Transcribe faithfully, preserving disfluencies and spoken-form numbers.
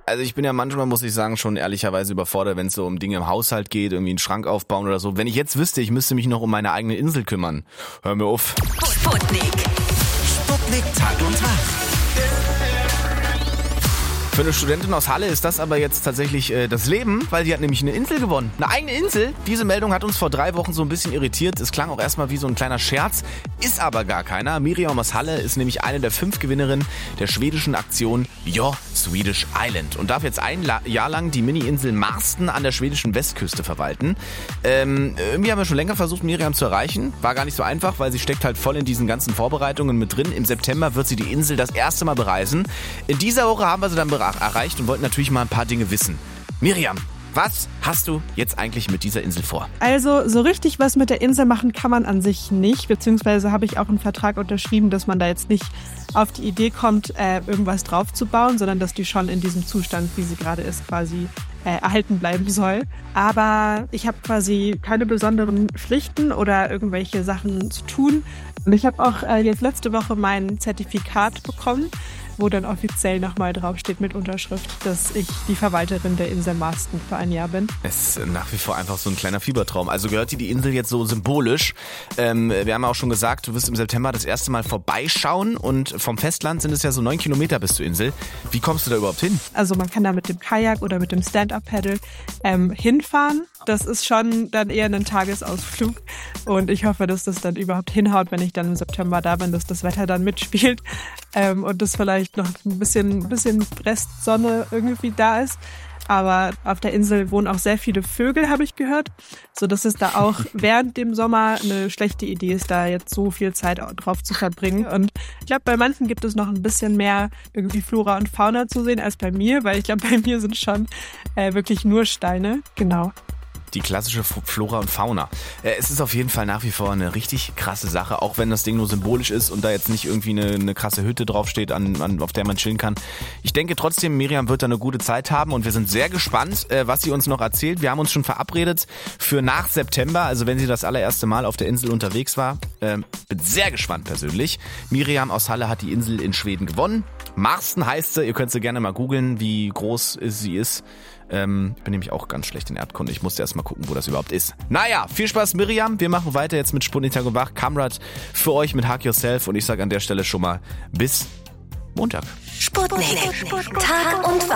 Also ich bin ja manchmal, muss ich sagen, schon ehrlicherweise überfordert, wenn es so um Dinge im Haushalt geht, irgendwie einen Schrank aufbauen oder so. Wenn ich jetzt wüsste, ich müsste mich noch um meine eigene Insel kümmern. Hör mir auf. Sputnik. Sputnik Tag und Wach. Für eine Studentin aus Halle ist das aber jetzt tatsächlich äh, das Leben, weil die hat nämlich eine Insel gewonnen. Eine eigene Insel. Diese Meldung hat uns vor drei Wochen so ein bisschen irritiert. Es klang auch erstmal wie so ein kleiner Scherz, ist aber gar keiner. Miriam aus Halle ist nämlich eine der fünf Gewinnerinnen der schwedischen Aktion Your Swedish Island und darf jetzt ein La- Jahr lang die Mini-Insel Marston an der schwedischen Westküste verwalten. Ähm, irgendwie haben wir schon länger versucht, Miriam zu erreichen. War gar nicht so einfach, weil sie steckt halt voll in diesen ganzen Vorbereitungen mit drin. Im September wird sie die Insel das erste Mal bereisen. In dieser Woche haben wir sie dann beraten. erreicht und wollten natürlich mal ein paar Dinge wissen. Miriam, was hast du jetzt eigentlich mit dieser Insel vor? Also so richtig was mit der Insel machen kann man an sich nicht, beziehungsweise habe ich auch einen Vertrag unterschrieben, dass man da jetzt nicht auf die Idee kommt, äh, irgendwas draufzubauen, sondern dass die schon in diesem Zustand, wie sie gerade ist, quasi äh, erhalten bleiben soll. Aber ich habe quasi keine besonderen Pflichten oder irgendwelche Sachen zu tun. Und ich habe auch äh, jetzt letzte Woche mein Zertifikat bekommen, wo dann offiziell nochmal draufsteht mit Unterschrift, dass ich die Verwalterin der Insel Marston für ein Jahr bin. Es ist nach wie vor einfach so ein kleiner Fiebertraum. Also gehört dir die Insel jetzt so symbolisch. Ähm, wir haben auch schon gesagt, du wirst im September das erste Mal vorbeischauen und vom Festland sind es ja so neun Kilometer bis zur Insel. Wie kommst du da überhaupt hin? Also man kann da mit dem Kajak oder mit dem Stand-Up-Paddle ähm, hinfahren. Das ist schon dann eher ein Tagesausflug und ich hoffe, dass das dann überhaupt hinhaut, wenn ich dann im September da bin, dass das Wetter dann mitspielt ähm, und das vielleicht noch ein bisschen, ein bisschen Restsonne irgendwie da ist. Aber auf der Insel wohnen auch sehr viele Vögel, habe ich gehört, so dass es da auch während dem Sommer eine schlechte Idee ist, da jetzt so viel Zeit drauf zu verbringen. Und ich glaube, bei manchen gibt es noch ein bisschen mehr irgendwie Flora und Fauna zu sehen als bei mir, weil ich glaube, bei mir sind schon äh, wirklich nur Steine. Genau. Die klassische Flora und Fauna. Es ist auf jeden Fall nach wie vor eine richtig krasse Sache, auch wenn das Ding nur symbolisch ist und da jetzt nicht irgendwie eine, eine krasse Hütte draufsteht, an, an, auf der man chillen kann. Ich denke trotzdem, Miriam wird da eine gute Zeit haben und wir sind sehr gespannt, was sie uns noch erzählt. Wir haben uns schon verabredet für nach September, also wenn sie das allererste Mal auf der Insel unterwegs war. Ähm, bin sehr gespannt persönlich. Miriam aus Halle hat die Insel in Schweden gewonnen. Marston heißt sie, ihr könnt sie gerne mal googeln, wie groß sie ist. Ähm, ich bin nämlich auch ganz schlecht in Erdkunde. Ich musste erst mal gucken, wo das überhaupt ist. Naja, viel Spaß, Miriam. Wir machen weiter jetzt mit Sputnik Tag und Wach. Kamrat für euch mit Hug Yourself. Und ich sage an der Stelle schon mal bis Montag. Sputnik. Tag und Wach.